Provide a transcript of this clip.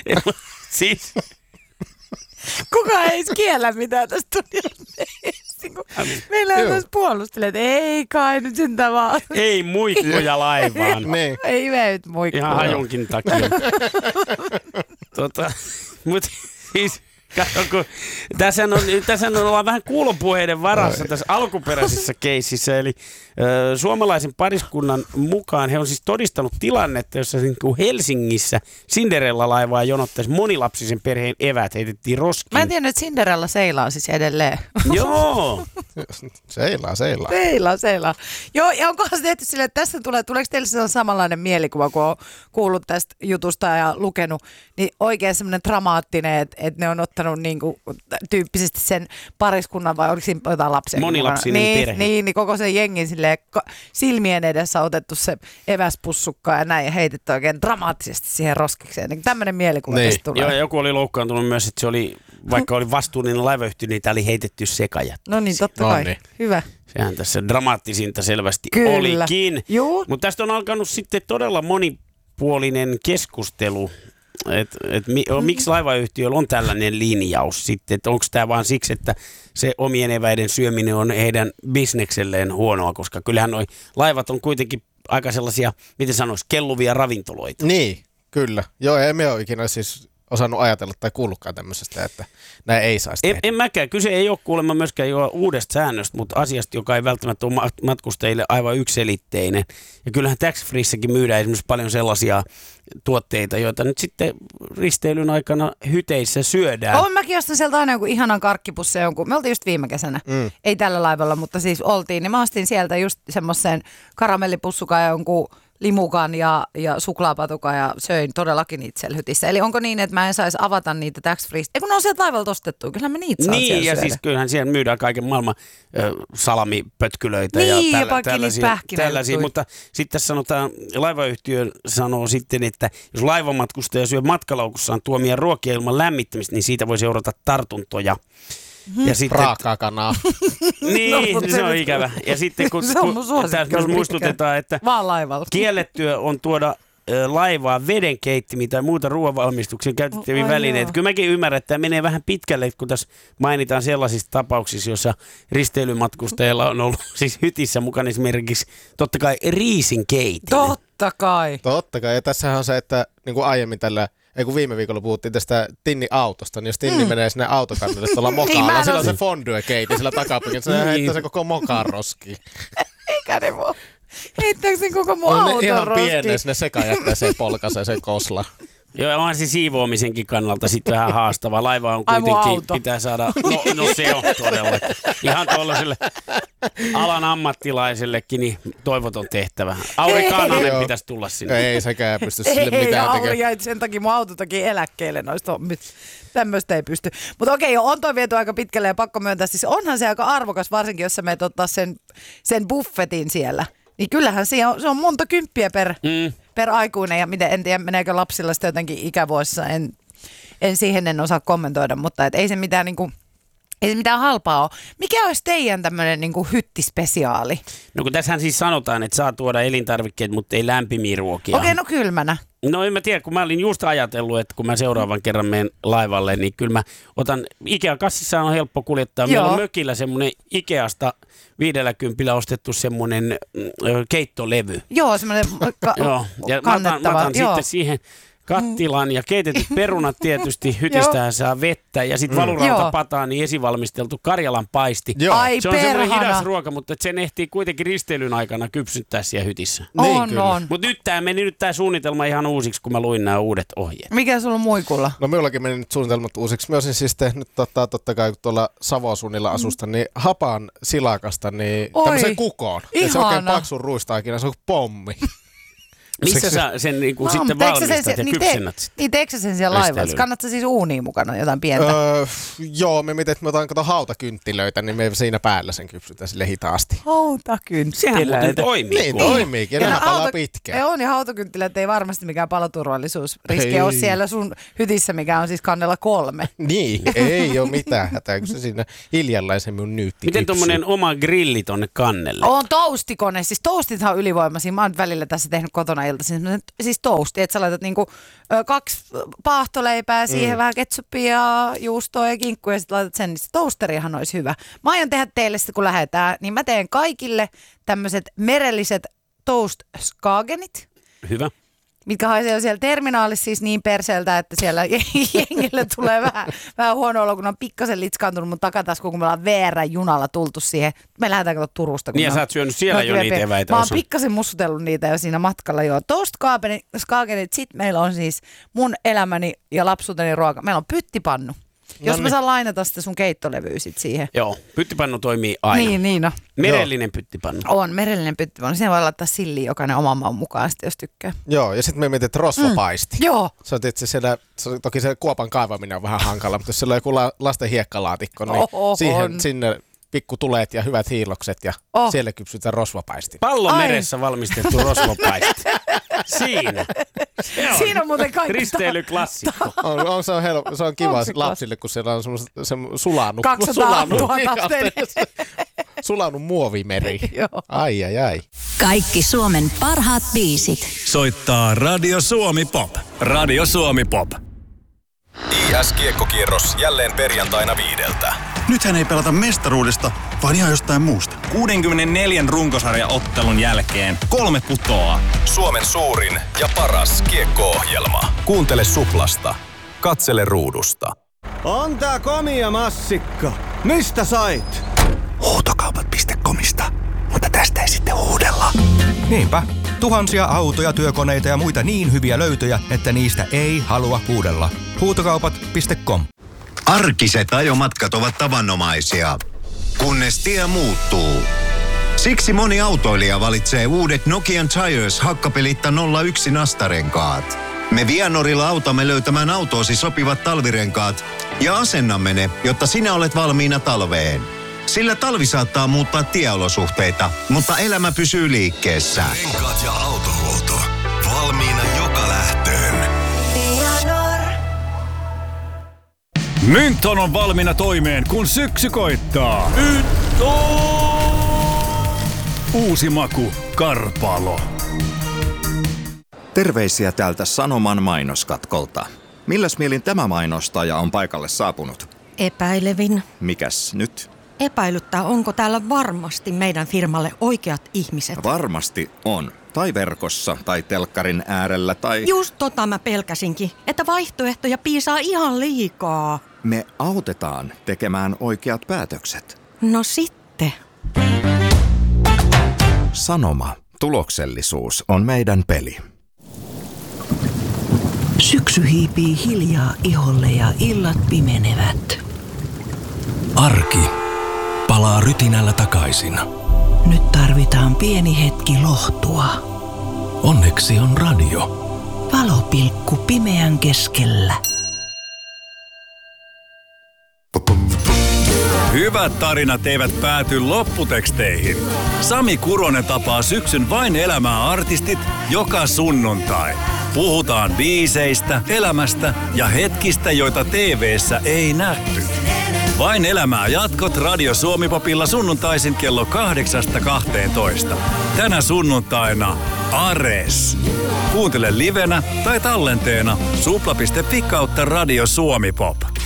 Siis... Kukaan ei edes kiellä mitään tästä meillä on tässä puolustelee, että ei kai nyt sentään vaan. Ei muikkuja laivaan. Ei veet muikkuja. Ihan hajunkin takia. Mutta siis... Tässä ollaan vähän kuulopuheiden varassa tässä alkuperäisessä keississä, eli suomalaisen pariskunnan mukaan he on siis todistanut tilannetta, jossa Helsingissä Cinderella-laivaa jonottaisi monilapsisen perheen evät heitettiin roskiin. Mä en tiedä, että Cinderella seilaa siis edelleen. Joo. Seilaa. Joo, ja onkohan se tehty silleen, että tässä tuleeko teille sellainen samanlainen mielikuva, kun on kuullut tästä jutusta ja lukenut, niin oikein semmoinen dramaattinen, että ne on ottanut niinku tyyppisesti sen pariskunnan, vai oliko siinä jotain lapsia? Monilapsinen perhe. Niin koko sen jengin silleen silmien edessä otettu se eväspussukka ja näin ja heitetty oikein dramaattisesti siihen roskikseen. Niin tämmöinen mielikuva tästä tulee. Joo, joku oli loukkaantunut myös, että se oli, vaikka oli vastuullinen laivayhtiö, niin tää oli heitetty sekajat. No niin, totta kai. Niin. Hyvä. Sehän tässä dramaattisinta selvästi olikin. Mutta tästä on alkanut sitten todella monipuolinen keskustelu. Miksi laivayhtiöllä on tällainen linjaus sitten, että onko tämä vaan siksi, että se omien eväiden syöminen on heidän bisnekselleen huonoa, koska kyllähän noi laivat on kuitenkin aika sellaisia, miten sanoisi, kelluvia ravintoloita. Niin, kyllä. Joo, emme ole ikinä siis osannut ajatella tai kuullutkaan tämmöisestä, että näin ei saisi tehdä. En mäkään. Kyse ei ole kuulemma myöskään uudesta säännöstä, mutta asiasta, joka ei välttämättä ole matkustajille aivan yksiselitteinen. Ja kyllähän tax-freessäkin myydään esimerkiksi paljon sellaisia tuotteita, joita nyt sitten risteilyn aikana hyteissä syödään. Mäkin ostin sieltä aina jonkun ihanan karkkipussin jonkun. Me oltiin just viime kesänä. Ei tällä laivalla, mutta siis oltiin. Niin mä ostin sieltä just semmoisen karamellipussukan ja jonkun limukan ja suklaapatukan ja söin todellakin niitä hytissä. Eli onko niin, että mä en saisi avata niitä tax-free? Ei kun ne on sieltä laivalta ostettu, kyllä mä niitä saan siellä ja syödä. Siis kyllähän siellä myydään kaiken maailman salamipötkylöitä niin, ja tällaisia. Mutta mutta sitten tässä sanotaan, laivayhtiö sanoo sitten, että jos laivamatkustaja syö matkalaukussaan tuomia ruokia ilman lämmittämistä, niin siitä voi seurata tartuntoja. Ja sitten, raakaa kanaa. Niin, no, se on ikävä. Ja sitten kun tässä muistutetaan, että kiellettyä on tuoda laivaa vedenkeittimiä tai muuta ruoanvalmistukseen käytettäviä välineitä. Kyllä mäkin ymmärrän, että tämä menee vähän pitkälle, kun tässä mainitaan sellaisissa tapauksissa, joissa risteilymatkustajilla on ollut siis hytissä mukana esimerkiksi totta kai riisinkeitin. Totta kai. Ja tässähän on se, että niin kuin aiemmin kun viime viikolla puhuttiin tästä Tinni-autosta, niin jos Tinni menee sinne autokannelle tuolla mokaalla, niin sillä on se fondue-keiti sillä takapenkillä, se heittää se koko mokaan roskiin. Eikä ne voi. Heittääkö se koko mun auton roskiin? Ihan pienen sinne sekajätteeseen polkaisee sen kosla. Joo, onhan se siivoamisenkin kannalta sitten vähän haastava. Laiva on kuitenkin, pitää saada, no se on todella. Ihan tuollaiselle alan ammattilaisellekin niin toivoton tehtävä. Auri Kaananen pitäisi tulla sinne. Ei sekään pysty sille mitään tekemään. Auri jäi sen takia mun autotakin eläkkeelle noista. Tämmöistä ei pysty. Mutta okei, on toi viety aika pitkälle ja pakko myöntää. Siis onhan se aika arvokas, varsinkin jos sä menet ottaa sen buffetin siellä. Niin kyllähän se on monta kymppiä per aikuinen ja en tiedä meneekö lapsilla sitten jotenkin ikävuosissa, en siihen en osaa kommentoida, mutta ei se mitään niinku, ei se mitään halpaa ole. Mikä olisi teidän tämmöinen niinku hyttispesiaali? No kun tässähän siis sanotaan, että saa tuoda elintarvikkeet, mutta ei lämpimiä ruokia. Okei, no kylmänä. No en mä tiedä, kun mä olin just ajatellut, että kun mä seuraavan kerran menen laivalle, niin kyllä mä otan, Ikea-kassissa on helppo kuljettaa. Joo. Meillä on mökillä semmoinen Ikeasta 50 ostettu semmoinen keittolevy. Joo, semmoinen kannettava. Mä otan sitten siihen kattilan ja keitetyt perunat tietysti, hytistähän saa vettä ja sitten valurautapataan niin esivalmisteltu Karjalan paisti. Ai se on semmoinen hidas ruoka, mutta sen ehtii kuitenkin risteilyn aikana kypsyttää siellä hytissä. On. Mutta nyt meni tää suunnitelma ihan uusiksi, kun mä luin nämä uudet ohjeet. Mikä sulla on muikulla? No minullakin meni nyt suunnitelmat uusiksi. Mä olisin siis tehnyt totta kai kun tuolla Savosuunnilla asusta, niin hapan silakasta niin tämmöisen kukoon. Että se oikein paksun ruistaakina, se on pommi. Missä sä sen niinku sitten valmistat ja kypsennät sitten? Niin teetkö sen siellä laivassa? Kannatko siis uuniin mukana jotain pientä? Joo, me otan hautakynttilöitä, niin me siinä päällä sen kypsytään sille hitaasti. Hautakynttilöitä? Sehän muuten toimii. Niin toimiikin, nehän palaa pitkään. On ja hautakynttilät ei varmasti mikään paloturvallisuusriski ole siellä sun hytissä, mikä on siis kannella 3. Niin, ei ole mitään hätää, kun se siinä hiljalaisemmin nyytti. Miten tuommoinen oma grilli tonne kannelle? On toastikone, siis toastithan on ylivoimaisia. Mä oon välillä tässä tehnyt kotona lounaa-iltaisin, siis toasti, että sä laitat niinku 2 paahtoleipää, siihen vähän ketsuppia, juustoa ja kinkkuja ja sitten laitat sen, niin se toasterihan olisi hyvä. Mä aion tehdä teille sitten, kun lähdetään, niin mä teen kaikille tämmöiset merelliset toast-skagenit. Hyvä. Mitkä haisee jo siellä terminaalissa siis niin perseeltä, että siellä jengille tulee vähän huono olo, kun on pikkasen litskaantunut mun takataskuun, kun me ollaan VR-junalla tultu siihen. Me lähdetään katsomaan Turusta. Niin ja sä oot syönyt siellä jo niitä eväitä. Mä oon pikkasen mussutellut niitä jo siinä matkalla jo. Toast-skagenit, sit meillä on siis mun elämäni ja lapsuuteni ruoka. Meillä on pyttipannu. Jos mä saan lainata sitä sun keittolevyä sit siihen. Joo, pyttipannu toimii aina. Niin no. Merellinen pyttipannu. On, merellinen pyttipannu. Siinä voi laittaa silliä jokainen oman maun mukaan sitten, jos tykkää. Joo, ja sitten me mietit rosvapaisti. Joo. Se on tietysti siellä, toki se kuopan kaivaminen on vähän hankala, mutta jos siellä on joku lasten hiekkalaatikko, niin sinne pikkutuleet ja hyvät hiilokset ja siellä kypsytään rosvapaisti. Pallon meressä valmistettu rosvapaisti. Siinä on muuten kaikki. Risteilyklassikko. Se on kiva lapsille, kun siellä on sulanut. 200 000 sulanut muovimeri. Ai. Kaikki Suomen parhaat biisit. Soittaa Radio Suomi Pop. Radio Suomi Pop. IS-kiekkokierros jälleen perjantaina 5. Nythän ei pelata mestaruudesta, vaan ihan jostain muusta. 64 runkosarjaottelun jälkeen 3 putoaa. Suomen suurin ja paras kiekko-ohjelma. Kuuntele Suplasta. Katsele ruudusta. On tää komia massikka. Mistä sait? Huutokaupat.comista. Mutta tästä ei sitten huudella. Niinpä. Tuhansia autoja, työkoneita ja muita niin hyviä löytöjä, että niistä ei halua huudella. Huutokaupat.com. Arkiset ajomatkat ovat tavanomaisia, kunnes tie muuttuu. Siksi moni autoilija valitsee uudet Nokian Tires hakkapelitta 01 nastarenkaat. Me Vianorilla autamme löytämään autoosi sopivat talvirenkaat ja asennamme ne, jotta sinä olet valmiina talveen. Sillä talvi saattaa muuttaa tieolosuhteita, mutta elämä pysyy liikkeessä. Renkaat ja autohuolto. Valmiina joka lähtöön. Mynton on valmiina toimeen, kun syksy koittaa. Uusi maku, Karpalo. Terveisiä täältä Sanoman mainoskatkolta. Milläs mielin tämä mainostaja on paikalle saapunut? Epäilevin. Mikäs nyt? Epäilyttää, onko täällä varmasti meidän firmalle oikeat ihmiset. Varmasti on. Tai verkossa, tai telkkarin äärellä, tai... Just mä pelkäsinkin, että vaihtoehtoja piisaa ihan liikaa. Me autetaan tekemään oikeat päätökset. No sitten. Sanoma. Tuloksellisuus on meidän peli. Syksy hiipii hiljaa iholle ja illat pimenevät. Arki palaa rytinällä takaisin. Nyt tarvitaan pieni hetki lohtua. Onneksi on radio. Valopilkku pimeän keskellä. Hyvät tarinat eivät pääty lopputeksteihin. Sami Kuronen tapaa syksyn Vain elämää -artistit joka sunnuntai. Puhutaan biiseistä, elämästä ja hetkistä, joita TV:ssä ei nähty. Vain elämää -jatkot Radio Suomi Popilla sunnuntaisin kello 8-12. Tänä sunnuntaina Ares. Kuuntele livenä tai tallenteena supla.fi/Radio Suomi Pop.